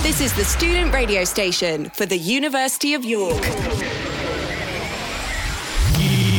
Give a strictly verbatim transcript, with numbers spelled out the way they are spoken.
This is the student radio station for the University of York.